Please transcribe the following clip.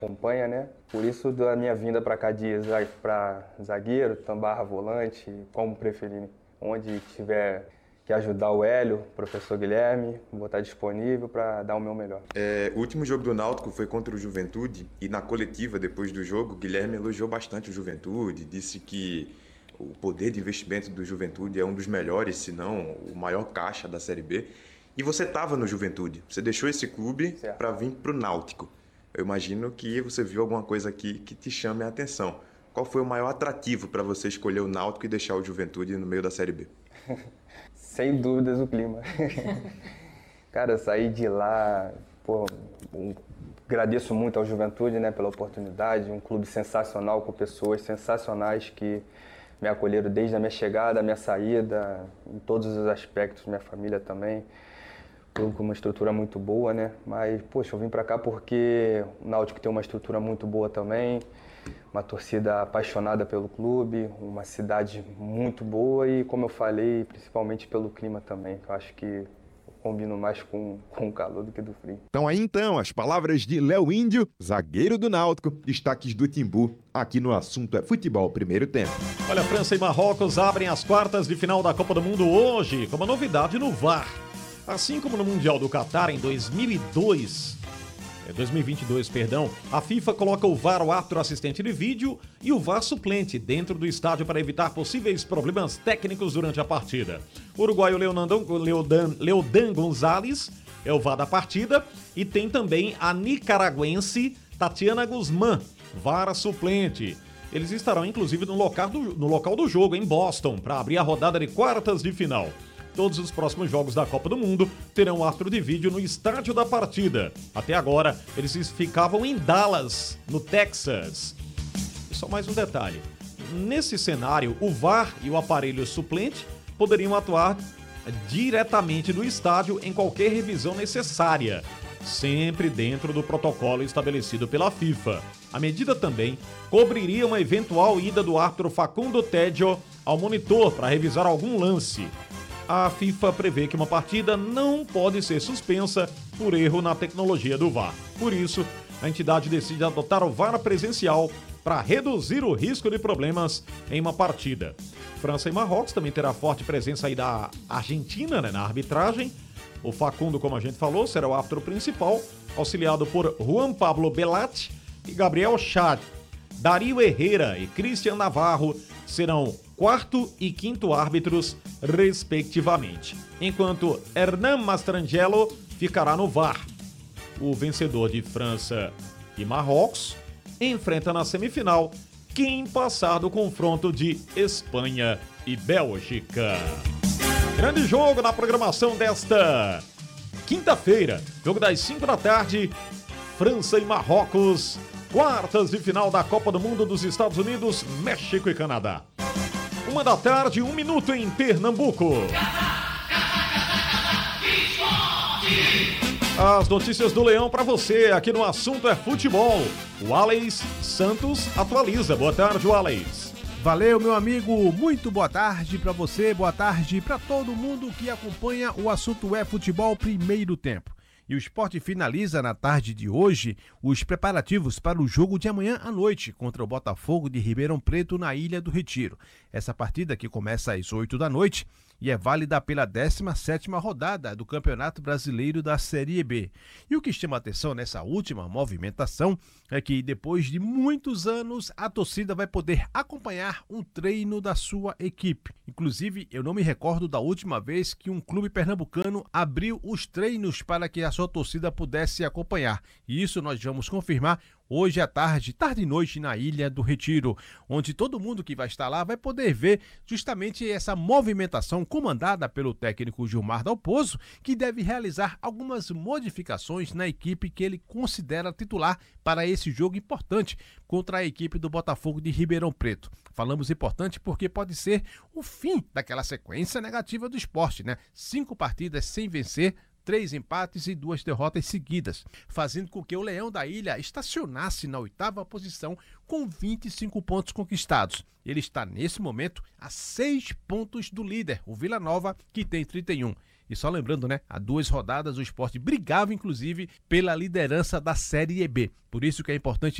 acompanha, né? Por isso da minha vinda para cá de para zagueiro, barra volante, como preferirem. Onde tiver que ajudar o Hélio, o professor Guilherme, vou estar disponível para dar o meu melhor. O último jogo do Náutico foi contra o Juventude e na coletiva depois do jogo, o Guilherme elogiou bastante o Juventude, disse que o poder de investimento do Juventude é um dos melhores, se não o maior caixa da Série B. E você estava no Juventude, você deixou esse clube para vir para o Náutico. Eu imagino que você viu alguma coisa aqui que te chame a atenção. Qual foi o maior atrativo para você escolher o Náutico e deixar o Juventude no meio da Série B? Sem dúvidas o clima. Cara, eu saí de lá, agradeço muito ao Juventude, né, pela oportunidade, um clube sensacional com pessoas sensacionais que me acolheram desde a minha chegada, a minha saída, em todos os aspectos, minha família também. Clube com uma estrutura muito boa, né? Mas, poxa, eu vim pra cá porque o Náutico tem uma estrutura muito boa também, uma torcida apaixonada pelo clube, uma cidade muito boa e, como eu falei, principalmente pelo clima também, que eu acho que eu combino mais com o calor do que do frio. Então, as palavras de Léo Índio, zagueiro do Náutico, destaques do Timbu, aqui no Assunto é Futebol Primeiro Tempo. Olha, França e Marrocos abrem as quartas de final da Copa do Mundo hoje, com uma novidade no VAR. Assim como no Mundial do Catar em 2022, a FIFA coloca o VAR, o árbitro assistente de vídeo, e o VAR suplente dentro do estádio para evitar possíveis problemas técnicos durante a partida. O uruguaio Leodan Gonzalez é o VAR da partida e tem também a nicaragüense Tatiana Guzmán, VAR suplente. Eles estarão inclusive no local do jogo, em Boston, para abrir a rodada de quartas de final. Todos os próximos jogos da Copa do Mundo terão árbitro de vídeo no estádio da partida. Até agora, eles ficavam em Dallas, no Texas. E só mais um detalhe. Nesse cenário, o VAR e o aparelho suplente poderiam atuar diretamente do estádio em qualquer revisão necessária, sempre dentro do protocolo estabelecido pela FIFA. A medida também cobriria uma eventual ida do árbitro Facundo Tedio ao monitor para revisar algum lance. A FIFA prevê que uma partida não pode ser suspensa por erro na tecnologia do VAR. Por isso, a entidade decide adotar o VAR presencial para reduzir o risco de problemas em uma partida. França e Marrocos também terá forte presença aí da Argentina, né, na arbitragem. O Facundo, como a gente falou, será o árbitro principal, auxiliado por Juan Pablo Belatti e Gabriel Chad. Dario Herrera e Cristian Navarro serão quarto e quinto árbitros, respectivamente, enquanto Hernan Mastrangelo ficará no VAR. O vencedor de França e Marrocos enfrenta na semifinal quem passar do confronto de Espanha e Bélgica. Grande jogo na programação desta quinta-feira, jogo das 5 da tarde, França e Marrocos, quartas de final da Copa do Mundo dos Estados Unidos, México e Canadá. 1 da tarde, 1 minuto em Pernambuco. As notícias do Leão para você aqui no Assunto é Futebol. O Alex Santos atualiza. Boa tarde, Alex. Valeu, meu amigo. Muito boa tarde para você, boa tarde para todo mundo que acompanha o Assunto é Futebol Primeiro Tempo. E o Sport finaliza na tarde de hoje os preparativos para o jogo de amanhã à noite contra o Botafogo de Ribeirão Preto na Ilha do Retiro. Essa partida que começa às 8 da noite e é válida pela 17ª rodada do Campeonato Brasileiro da Série B. E o que chama atenção nessa última movimentação é que depois de muitos anos a torcida vai poder acompanhar um treino da sua equipe. Inclusive, eu não me recordo da última vez que um clube pernambucano abriu os treinos para que a sua torcida pudesse acompanhar. E isso nós vamos confirmar hoje à tarde e noite na Ilha do Retiro, onde todo mundo que vai estar lá vai poder ver justamente essa movimentação comandada pelo técnico Gilmar Dalpozo, que deve realizar algumas modificações na equipe que ele considera titular para esse jogo importante contra a equipe do Botafogo de Ribeirão Preto. Falamos importante porque pode ser o fim daquela sequência negativa do esporte, né? 5 partidas sem vencer, 3 empates e 2 derrotas seguidas, fazendo com que o Leão da Ilha estacionasse na 8ª posição com 25 pontos conquistados. Ele está nesse momento a 6 pontos do líder, o Vila Nova, que tem 31. E só lembrando, né, há 2 rodadas o Sport brigava, inclusive, pela liderança da Série B. Por isso que é importante